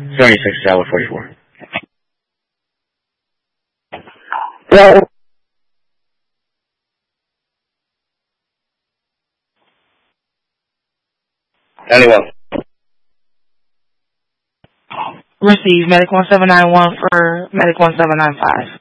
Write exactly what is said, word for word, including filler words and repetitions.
seventy-six Tower forty-four. Hello? ninety-one. Receive Medic one seven nine one for Medic one seven nine five.